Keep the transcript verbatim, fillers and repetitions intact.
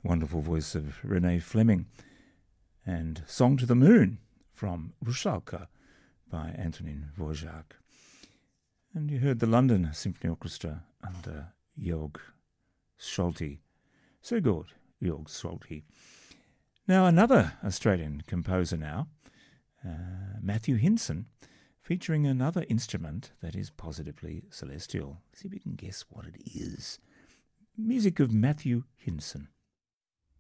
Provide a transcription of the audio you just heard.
wonderful voice of Renee Fleming, and Song to the Moon from Rusalka by Antonin Dvorak. And you heard the London Symphony Orchestra under Georg Solti. So good, Georg Solti. Now another Australian composer now, uh, Matthew Hinson, featuring another instrument that is positively celestial. See if we can guess what it is. Music of Matthew Hinson.